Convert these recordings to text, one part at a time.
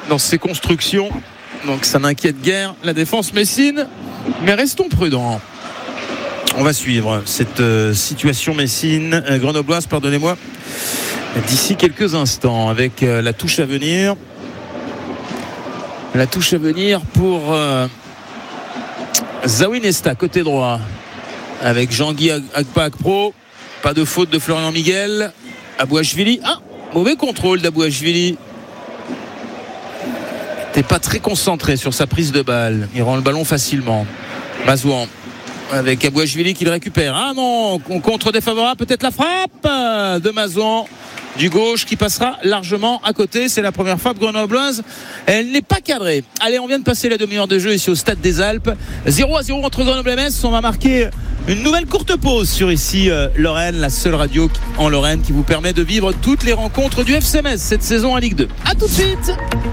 dans ses constructions. Donc ça n'inquiète guère la défense messine. Mais restons prudents. On va suivre cette situation grenobloise, pardonnez-moi, d'ici quelques instants avec la touche à venir. La touche à venir pour Zawi Nesta, côté droit, avec Jean-Guy Agpa-Akpro. Pas de faute de Florian Miguel. Abouachvili. Mauvais contrôle d'Abouachvili. T'es pas très concentré sur sa prise de balle. Il rend le ballon facilement. Mazouan avec Abouachvili qui le récupère. Non, contre défavorable, peut-être la frappe de Mazouan du gauche qui passera largement à côté. C'est la première frappe grenobloise. Elle n'est pas cadrée. Allez, on vient de passer la demi-heure de jeu ici au Stade des Alpes. 0-0 entre Grenoble et Metz. On va marquer une nouvelle courte pause sur ici Lorraine, la seule radio en Lorraine qui vous permet de vivre toutes les rencontres du FC Metz cette saison en Ligue 2. A tout de suite.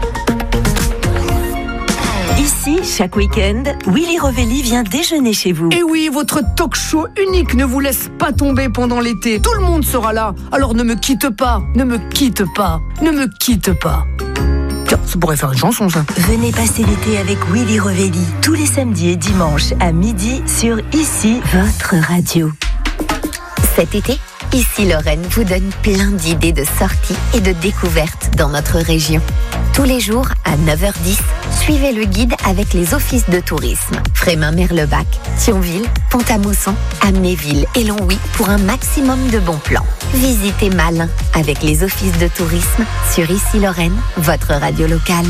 Ici, chaque week-end, Willy Rovelli vient déjeuner chez vous. Et oui, votre talk show unique ne vous laisse pas tomber pendant l'été. Tout le monde sera là. Alors ne me quitte pas, ne me quitte pas, ne me quitte pas. Tiens, ça pourrait faire une chanson, ça. Venez passer l'été avec Willy Rovelli, tous les samedis et dimanches à midi sur Ici, votre radio. Cet été, Ici Lorraine vous donne plein d'idées de sorties et de découvertes dans notre région. Tous les jours à 9h10, suivez le guide avec les offices de tourisme. Frémin-Merlebac, Thionville, Pont-à-Mousson, Amnéville et Longwy pour un maximum de bons plans. Visitez Malin avec les offices de tourisme sur Ici Lorraine, votre radio locale.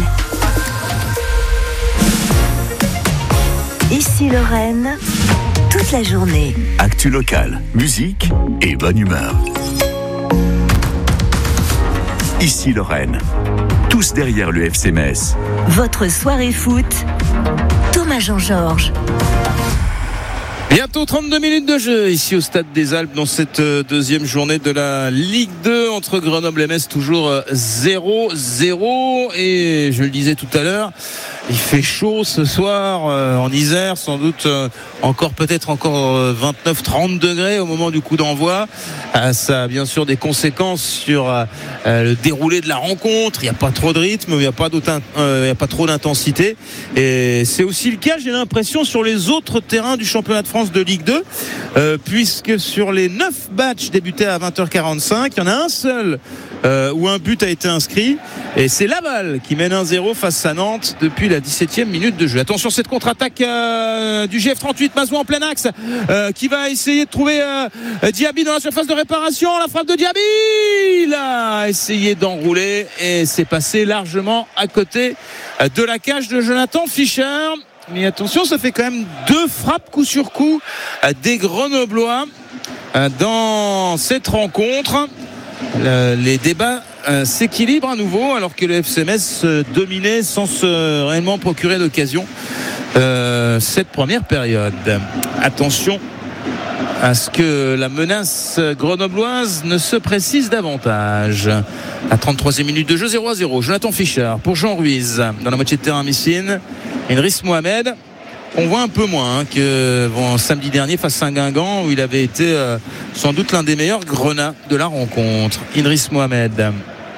Ici Lorraine, toute la journée. Actu locale, musique et bonne humeur. Ici Lorraine. Tous derrière le FC Metz. Votre soirée foot, Thomas Jean-Georges. Bientôt 32 minutes de jeu ici au Stade des Alpes dans cette deuxième journée de la Ligue 2 entre Grenoble et Metz, toujours 0-0. Et je le disais tout à l'heure, il fait chaud ce soir en Isère, sans doute peut-être encore 29-30 degrés au moment du coup d'envoi. Ça a bien sûr des conséquences sur le déroulé de la rencontre. Il n'y a pas trop de rythme, il n'y a pas trop d'intensité. Et c'est aussi le cas, j'ai l'impression, sur les autres terrains du championnat de France de Ligue 2, puisque sur les 9 matchs débutés à 20h45, il y en a un seul où un but a été inscrit, et c'est Laval qui mène 1-0 face à Nantes depuis la 17e minute de jeu. Attention, cette contre-attaque du GF38, Mazouan en plein axe, qui va essayer de trouver Diaby dans la surface de réparation. La frappe de Diaby, il a essayé d'enrouler et c'est passé largement à côté de la cage de Jonathan Fischer. Mais attention, ça fait quand même 2 frappes coup sur coup des Grenoblois dans cette rencontre. Les débats s'équilibrent à nouveau alors que le FC Metz dominait sans se réellement procurer d'occasion cette première période. Attention à ce que la menace grenobloise ne se précise davantage. À 33e minute de jeu, 0-0. Jonathan Fischer pour Jean Ruiz dans la moitié de terrain messine. Idriss Mohamed, on voit un peu moins que samedi dernier face à Guingamp où il avait été sans doute l'un des meilleurs grenats de la rencontre. Idriss Mohamed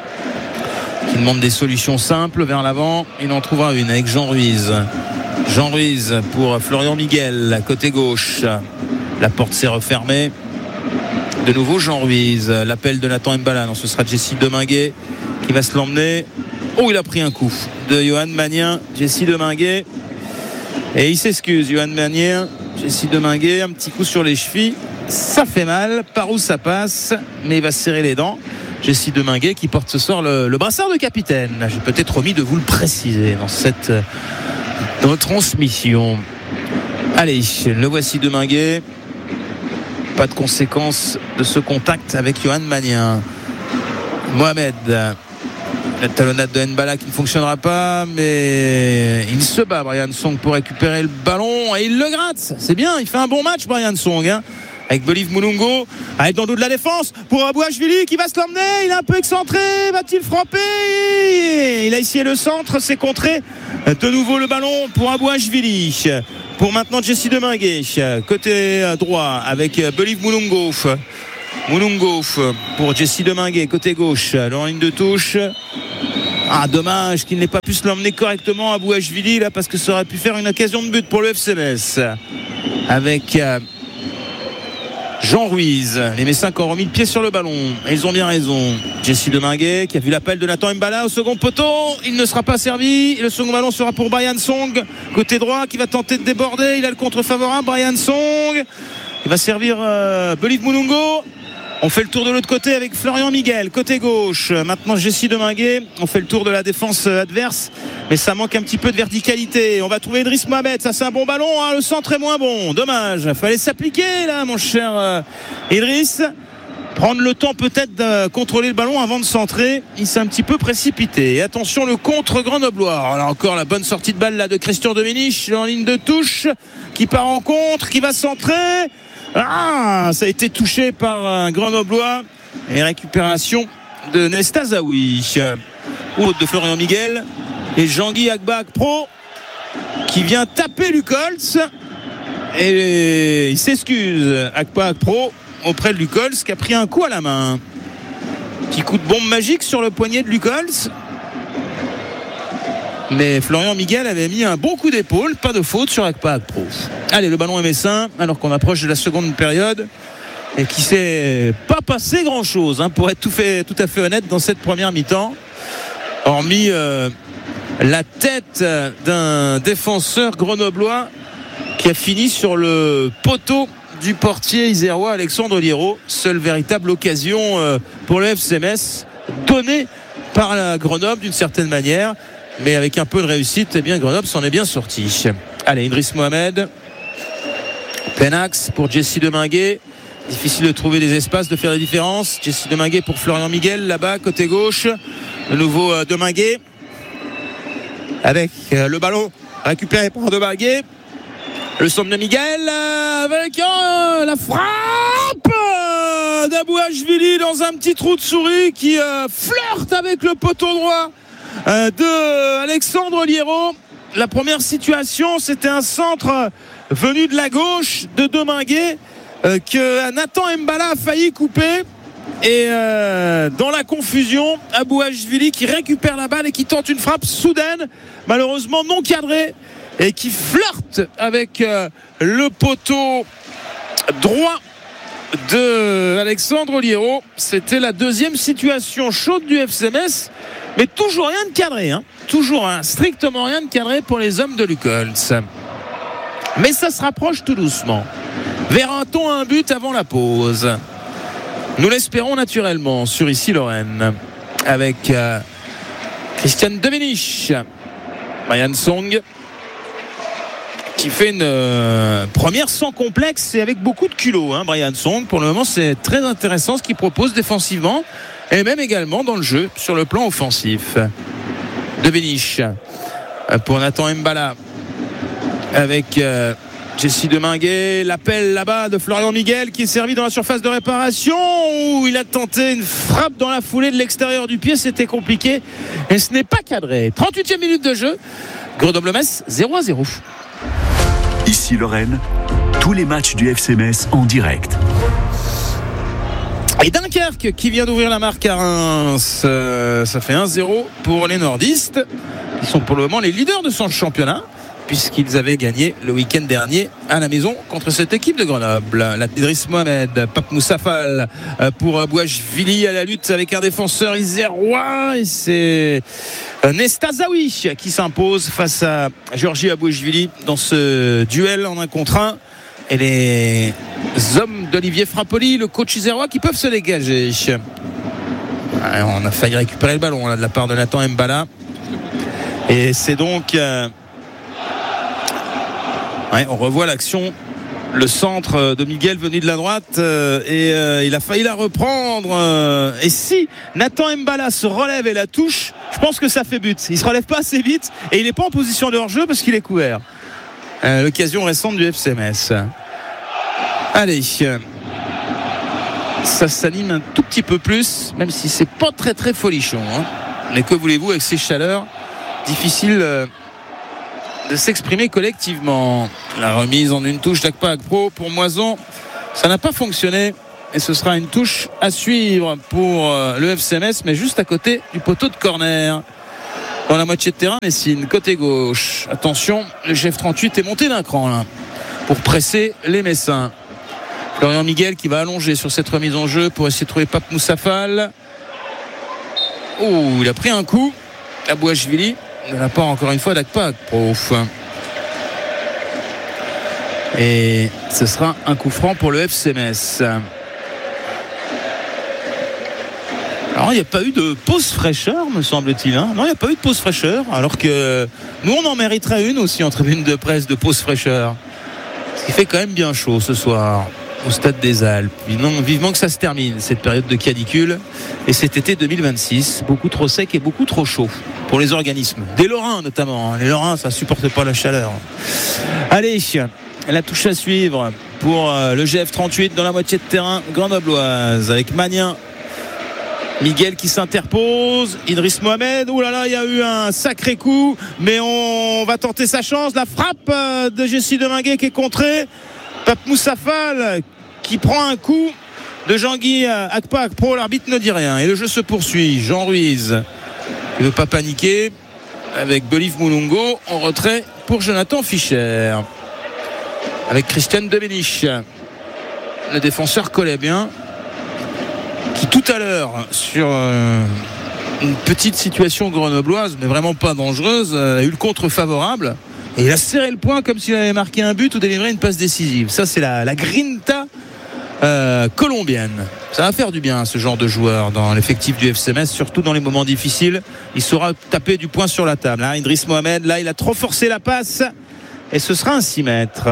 qui demande des solutions simples vers l'avant. Il en trouvera une avec Jean Ruiz. Jean Ruiz pour Florian Miguel, côté gauche. La porte s'est refermée. De nouveau Jean Ruiz. L'appel de Nathan Mbala. Non, ce sera Jesse Deminguet qui va se l'emmener. Il a pris un coup de Johan Magnin. Jesse Deminguet. Et il s'excuse, Johan Magnin. Jesse Deminguet, un petit coup sur les chevilles. Ça fait mal. Par où ça passe? Mais il va se serrer les dents. Jesse Deminguet qui porte ce soir le brassard de capitaine. J'ai peut-être omis de vous le préciser dans cette transmission. Allez, le voici Deminguet. Pas de conséquence de ce contact avec Johan Magnin. Mohamed. La talonnade de Mbala qui ne fonctionnera pas, mais il se bat, Brian Song, pour récupérer le ballon et il le gratte. C'est bien, il fait un bon match, Brian Song, avec Boliv Moulungo, avec dans le dos de la défense pour Abouachvili qui va se l'emmener. Il est un peu excentré, va-t-il frapper? Il a essayé le centre, c'est contré. De nouveau le ballon pour Abouachvili. Pour maintenant Jesse Deminguet, côté droit avec Boliv Moulungo. Moulungo pour Jesse Deminguet, côté gauche, en ligne de touche. Dommage qu'il n'ait pas pu se l'emmener correctement à Bouachvili là, parce que ça aurait pu faire une occasion de but pour le FC Metz. Avec Jean Ruiz, les Messins qui ont remis le pied sur le ballon et ils ont bien raison. Jesse Deminguet qui a vu l'appel de Nathan Mbala au second poteau, il ne sera pas servi. Le second ballon sera pour Brian Song côté droit qui va tenter de déborder. Il a le contre favorable. Brian Song, il va servir Believe Mulungo. On fait le tour de l'autre côté avec Florian Miguel, côté gauche. Maintenant Jesse Deminguet. On fait le tour de la défense adverse, mais ça manque un petit peu de verticalité. On va trouver Idriss Mohamed. Ça, c'est un bon ballon. Le centre est moins bon. Dommage. Il fallait s'appliquer là, mon cher Idriss. Prendre le temps peut-être de contrôler le ballon avant de centrer. Il s'est un petit peu précipité. Et attention, le contre grenoblois. Alors encore la bonne sortie de balle là de Christian Domenech en ligne de touche, qui part en contre, qui va centrer. Ça a été touché par un grenoblois. Et récupération de Nesta Zawi, ou de Florian Miguel. Et Jean-Guy Agba Pro qui vient taper Lucolz. Et il s'excuse, Agba Pro, auprès de Lucolz, qui a pris un coup à la main. Petit coup de bombe magique sur le poignet de Lucolz. Mais Florian Miguel avait mis un bon coup d'épaule, pas de faute sur Agba Pro. Allez, le ballon est messin, alors qu'on approche de la seconde période et qui s'est pas passé grand chose, pour être tout à fait honnête dans cette première mi-temps, hormis la tête d'un défenseur grenoblois qui a fini sur le poteau du portier isérois Alexandre Liéraud. Seule véritable occasion pour le FC Metz donnée par la Grenoble d'une certaine manière, mais avec un peu de réussite, Grenoble s'en est bien sorti. Allez, Idriss Mohamed, plein axe pour Jesse Deminguet. Difficile de trouver des espaces, de faire des différences. Jesse Deminguet pour Florian Miguel là-bas côté gauche. De nouveau Deminguet avec le ballon récupéré par Deminguet. Le centre de Miguel avec la frappe d'Abouachvili dans un petit trou de souris qui flirte avec le poteau droit de Alexandre Liéraud. La première situation, c'était un centre venu de la gauche de Deminguet que Nathan Mbala a failli couper. Et dans la confusion, Abouachvili qui récupère la balle et qui tente une frappe soudaine, malheureusement non cadrée, et qui flirte avec le poteau droit de Alexandre Liéraud. C'était la deuxième situation chaude du FC Metz, mais toujours rien de cadré, toujours strictement rien de cadré pour les hommes de Lucolz. Mais ça se rapproche tout doucement. Verra-t-on un but avant la pause? Nous l'espérons naturellement sur Ici Lorraine, avec Christian Domenech, Brian Song qui fait une première sans complexe et avec beaucoup de culot. Brian Song, pour le moment, c'est très intéressant ce qu'il propose défensivement et même également dans le jeu sur le plan offensif. Domenech pour Nathan Mbala avec Jesse Deminguet, l'appel là-bas de Florian Miguel qui est servi dans la surface de réparation où il a tenté une frappe dans la foulée de l'extérieur du pied. C'était compliqué et ce n'est pas cadré. 38e minute de jeu, Grenoble-Metz 0-0. Ici Lorraine, tous les matchs du FC Metz en direct. Et Dunkerque qui vient d'ouvrir la marque à Reims, ça fait 1-0 pour les nordistes. Ils sont pour le moment les leaders de son championnat, puisqu'ils avaient gagné le week-end dernier à la maison contre cette équipe de Grenoble. La Idriss Mohamed, Pape Moussafal pour Bouachvili à la lutte avec un défenseur isérois, et c'est Nesta Zawi qui s'impose face à Georgi Abouachvili dans ce duel en 1 contre 1. Et les hommes d'Olivier Frappoli, le coach isérois, qui peuvent se dégager. On a failli récupérer le ballon là, de la part de Nathan Mbala. Et c'est donc on revoit l'action, le centre de Miguel venu de la droite, et il a failli la reprendre, et si Nathan Mbala se relève et la touche, je pense que ça fait but. Il se relève pas assez vite et il n'est pas en position de hors-jeu parce qu'il est couvert. L'occasion récente du FC Metz. Allez, ça s'anime un tout petit peu plus, même si c'est pas très très folichon, mais que voulez-vous, avec ces chaleurs, difficile de s'exprimer collectivement. La remise en une touche d'Agba Pro pour Moison, ça n'a pas fonctionné et ce sera une touche à suivre pour le FC Metz, mais juste à côté du poteau de corner. dans la moitié de terrain. Messine, côté gauche. Attention, le GF38 est monté d'un cran là, pour presser les Messins. Florian Miguel qui va allonger sur cette remise en jeu pour essayer de trouver Pape Moussafal. Oh, il a pris un coup. Abouachvili de la part encore une fois d'Akpak. Et ce sera un coup franc pour le FC Metz. Alors il n'y a pas eu de pause fraîcheur, me semble-t-il. Non, il n'y a pas eu de pause fraîcheur, alors que nous on en mériterait une aussi en tribune de presse de pause fraîcheur. Ce qui fait quand même bien chaud ce soir au Stade des Alpes. Vivement que ça se termine cette période de canicule et cet été 2026, beaucoup trop sec et beaucoup trop chaud pour les organismes, des Lorrains notamment. Les Lorrains, ça supporte pas la chaleur. Allez, la touche à suivre pour le GF38 dans la moitié de terrain grenobloise avec Magnin. Miguel qui s'interpose, Idriss Mohamed, ouh là là, il y a eu un sacré coup, mais on va tenter sa chance. La frappe de Jessie Deminguet qui est contrée. Pape Moussafal qui prend un coup de Jean-Guy Akpak. Pro, l'arbitre ne dit rien et le jeu se poursuit. Jean Ruiz ne veut pas paniquer avec Believe Moulungo en retrait pour Jonathan Fischer avec Christian Debenich. Le défenseur collait bien, qui tout à l'heure sur une petite situation grenobloise mais vraiment pas dangereuse a eu le contre favorable et il a serré le poing comme s'il avait marqué un but ou délivré une passe décisive. Ça c'est la grinta colombienne. Ça va faire du bien ce genre de joueur dans l'effectif du FC Metz, surtout dans les moments difficiles. Il saura taper du poing sur la table. Idriss Mohamed, là il a trop forcé la passe et ce sera un 6 mètres.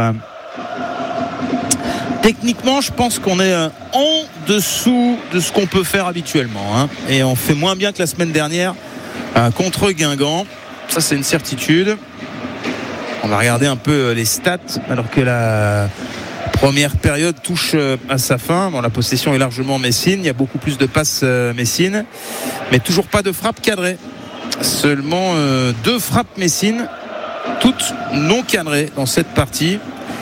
Techniquement, je pense qu'on est en dessous de ce qu'on peut faire habituellement. Et on fait moins bien que la semaine dernière contre Guingamp. Ça, c'est une certitude. On va regarder un peu les stats alors que la première période touche à sa fin. Bon, la possession est largement Messine. Il y a beaucoup plus de passes Messine. Mais toujours pas de frappe cadrée. Seulement 2 frappes Messine. Toutes non cadrées dans cette partie.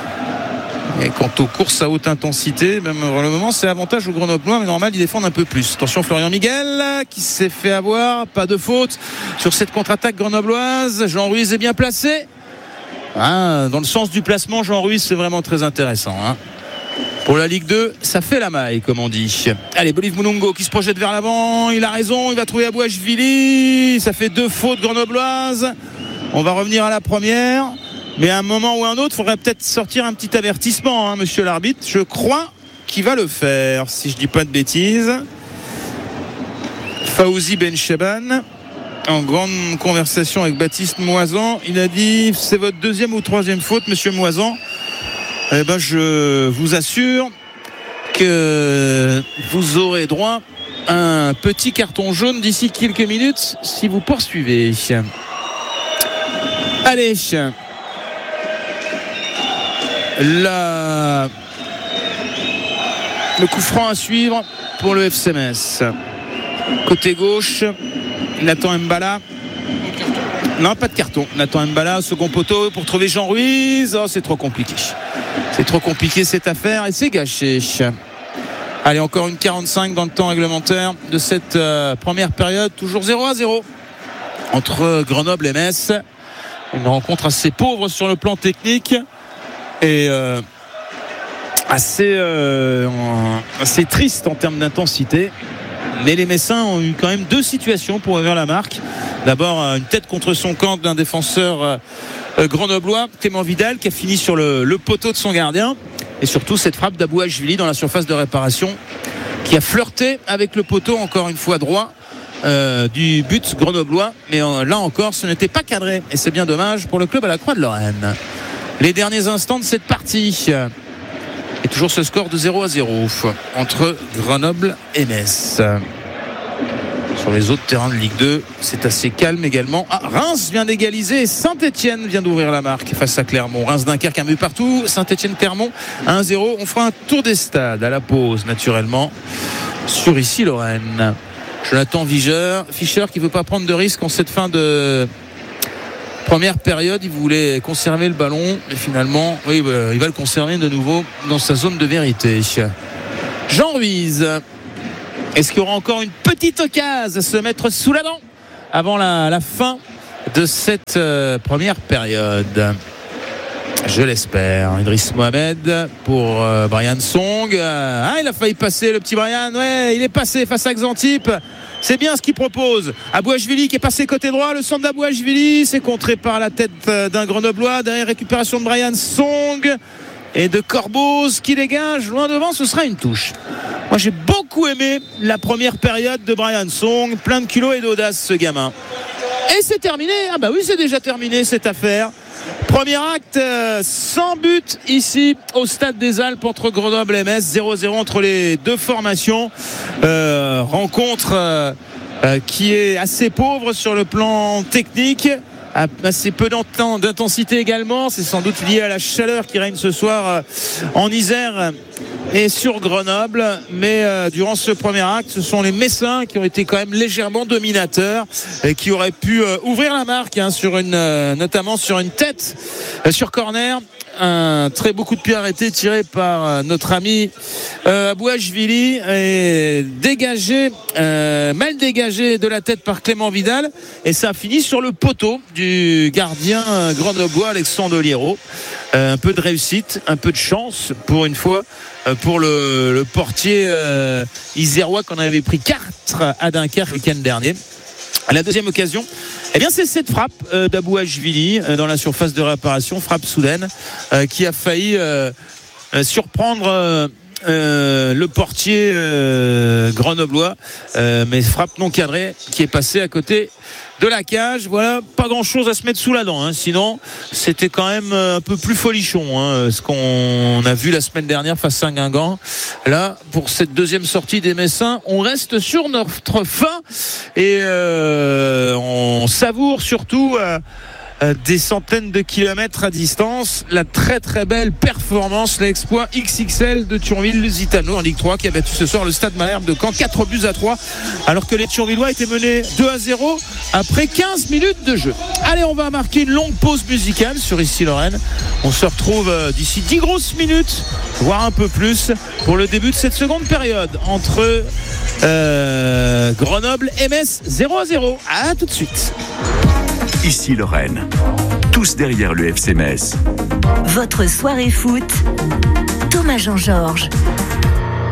Et quant aux courses à haute intensité, même pour le moment, c'est avantage aux Grenoblois, mais normal, ils défendent un peu plus. Attention, Florian Miguel qui s'est fait avoir, pas de faute sur cette contre-attaque grenobloise. Jean Ruiz est bien placé. Dans le sens du placement, Jean Ruiz, c'est vraiment très intéressant. Pour la Ligue 2, ça fait la maille, comme on dit. Allez, Believe Moulungo qui se projette vers l'avant. Il a raison, il va trouver Abouachvili. Ça fait 2 fautes grenobloises. On va revenir à la première. Mais à un moment ou à un autre, il faudrait peut-être sortir un petit avertissement, monsieur l'arbitre. Je crois qu'il va le faire, si je ne dis pas de bêtises. Fawzi Benchaban, en grande conversation avec Baptiste Moisan, il a dit c'est votre 2e ou 3e faute, monsieur Moisan. Eh ben, je vous assure que vous aurez droit à un petit carton jaune d'ici quelques minutes si vous poursuivez. Allez. Le coup franc à suivre pour le FC Metz. Côté gauche, Nathan Mbala. Non, pas de carton. Nathan Mbala, second poteau pour trouver Jean Ruiz. Oh, c'est trop compliqué. C'est trop compliqué cette affaire et c'est gâché. Allez, encore une 45 dans le temps réglementaire de cette première période. Toujours 0-0 entre Grenoble et Metz. Une rencontre assez pauvre sur le plan technique. Et assez triste en termes d'intensité, mais les Messins ont eu quand même 2 situations pour ouvrir la marque. D'abord une tête contre son camp d'un défenseur grenoblois, Clément Vidal, qui a fini sur le poteau de son gardien, et surtout cette frappe d'Abouachvili dans la surface de réparation qui a flirté avec le poteau encore une fois droit du but grenoblois, mais là encore ce n'était pas cadré et c'est bien dommage pour le club à la Croix-de-Lorraine. Les derniers instants de cette partie. Et toujours ce score de 0-0 entre Grenoble et Metz. Sur les autres terrains de Ligue 2, c'est assez calme également. Reims vient d'égaliser. Saint-Etienne vient d'ouvrir la marque face à Clermont. Reims-Dunkerque, un but partout. Saint-Etienne-Clermont, 1-0. On fera un tour des stades à la pause, naturellement, sur ici Lorraine. Jonathan Fischer qui ne veut pas prendre de risque en cette fin de première période. Il voulait conserver le ballon et finalement il va le conserver de nouveau dans sa zone de vérité. Jean Ruiz, est-ce qu'il y aura encore une petite occasion à se mettre sous la dent avant la fin de cette première période. Je l'espère. Idriss Mohamed pour Brian Song. Il a failli passer, le petit Brian. Ouais, il est passé face à Xantip. C'est bien ce qu'il propose. Abouachvili qui est passé côté droit. Le centre d'Abouachvili, c'est contré par la tête d'un Grenoblois. Derrière, récupération de Brian Song et de Corboz qui dégage. Loin devant, ce sera une touche. Moi, j'ai beaucoup aimé la première période de Brian Song. Plein de culot et d'audace, ce gamin. Et c'est terminé. Ah bah oui, c'est déjà terminé cette affaire. Premier acte sans but ici au Stade des Alpes entre Grenoble et Metz. 0-0 entre les deux formations. Rencontre qui est assez pauvre sur le plan technique. Assez peu d'intensité également. C'est sans doute lié à la chaleur qui règne ce soir en Isère et sur Grenoble. Mais durant ce premier acte, ce sont les Messins qui ont été quand même légèrement dominateurs et qui auraient pu ouvrir la marque notamment sur une tête sur corner. Un très beau coup de pied arrêté tiré par notre ami Abouachvili et mal dégagé de la tête par Clément Vidal, et ça a fini sur le poteau du gardien grenoblois Alexandre Oliero. Un peu de réussite, un peu de chance pour une fois pour le portier isérois qu'on avait pris 4 à Dunkerque le week-end dernier. À la deuxième occasion, c'est cette frappe d'Abouachvili dans la surface de réparation, frappe soudaine qui a failli surprendre le portier grenoblois, mais frappe non cadrée qui est passée à côté de la cage. Voilà, pas grand chose à se mettre sous la dent, sinon c'était quand même un peu plus folichon, ce qu'on a vu la semaine dernière face à Guingamp. Là, pour cette deuxième sortie des Messins, on reste sur notre faim et on savoure surtout des centaines de kilomètres à distance la très très belle performance, l'exploit XXL de Thionville-Lusitano en Ligue 3 qui a battu ce soir le Stade Malherbe de Caen 4-3 alors que les Thionvillois étaient menés 2-0 après 15 minutes de jeu. Allez, on va marquer une longue pause musicale sur Ici Lorraine. On se retrouve d'ici 10 grosses minutes, voire un peu plus, pour le début de cette seconde période entre Grenoble et Metz. 0-0. À tout de suite. Ici Lorraine, tous derrière le FC Metz. Votre soirée foot, Thomas Jean-Georges.